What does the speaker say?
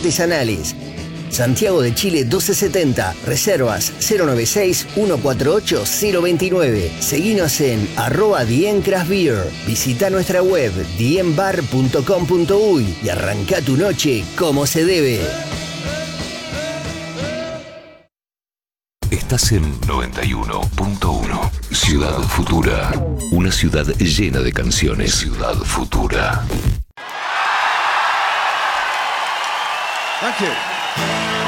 artesanales. Santiago de Chile 1270, reservas 096-148-029. Seguinos en @diencraftbeer. Visita nuestra web dienbar.com.uy y arranca tu noche como se debe. Estás en 91.1. Ciudad Futura. Una ciudad llena de canciones. Ciudad Futura. Thank you.